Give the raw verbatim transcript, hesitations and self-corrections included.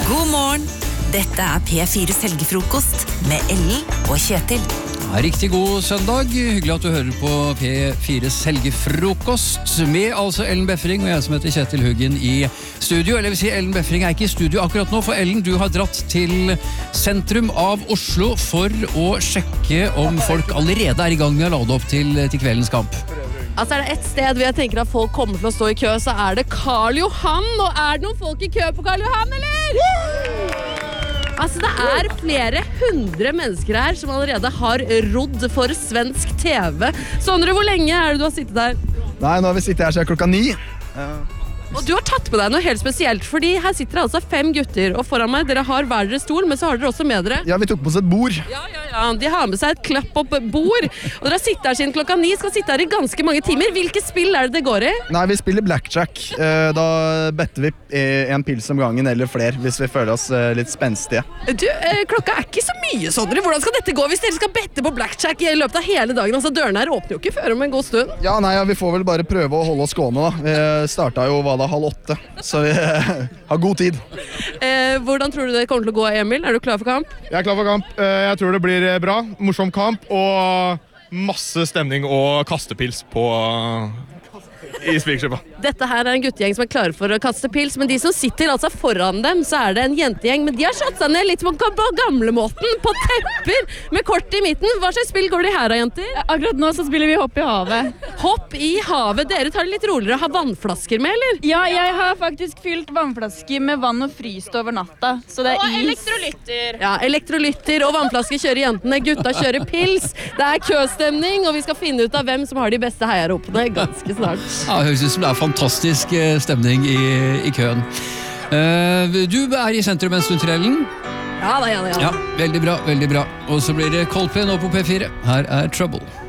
God morgen. Dette er P fires helgefrokost med Ellen og Kjetil. Ja, riktig god søndag. Hyggelig at du hører på P fires helgefrokost med altså Ellen Befring og jeg som heter Kjetil Huggen i studio. Eller vil si, Ellen Befring er ikke i studio akkurat nå, for Ellen, du har dratt til sentrum av Oslo for å sjekke om folk allerede er i gang med å lade opp til, til kveldens kamp. Altså er det et sted hvor jeg tenker at folk kommer til å stå i kø, så er det Karl Johan. Og er det noen folk i kø på Karl Johan, eller? Altså det er flere hundre mennesker her som allerede har rodd for svensk T V. Sondre, hvor lenge er det du har sittet der? Nei, nå har vi sittet her siden klokka ni. Og du har tatt på deg noe helt spesielt, fordi her sitter altså fem gutter, og foran meg, dere har hver deres stol, men så har dere også med dere. Ja, vi tok på oss et bord. Ja, ja, ja, de har med seg et klapp opp bord, og dere har sittet her siden klokka ni, skal sitte her i ganske mange timer. Hvilke spill er det det går i? Nei, vi spiller blackjack. Da better vi en pils om gangen, eller flere, hvis vi føler oss litt spenstige. Du, klokka er ikke så mye, Sondre. Hvordan skal dette gå hvis dere skal bette på blackjack i løpet av hele dagen? Altså, dørene her åpner jo ikke før om en god stund. Ja, nei, ja, vi får vel bare prøve å holde oss gående, da. Vi startet jo, hva da, halv åtte, så vi har god tid. Eh, hvordan tror du det kommer til å gå, Emil? Er du klar for kamp? Jeg er klar for kamp. Jeg tror det blir bra, morsom kamp og masse stemning og kastepils på i Spikersuppa. Dette her er en guttegjeng som er klare for å kaste pils, men de som sitter altså foran dem, så er det en jentegjeng, men de har slått seg ned litt på gamlemåten, på tepper, med kort i midten. Hva slags spill går de her av, jenter? Akkurat nå så spiller vi hopp i havet. Hopp i havet. Dere tar det litt roligere. Har vannflasker med, eller? Ja, jeg har faktisk fylt vannflasker med vann og fryst over natta, så det er og is. elektrolytter. Ja, elektrolytter og vannflasker kjører jentene, gutta kjører pils. Det er køstemning, og vi skal finne ut av hvem som har de beste heiaropene ganske snart. Ja, det høres ut som det er fantastisk stemning i, i køen. Uh, du er i sentrum en stund til, Ellen? Ja, da, ja, da, ja. Ja, veldig bra, veldig bra. Og så blir det Coldplay nå på P fire. Her er Trouble.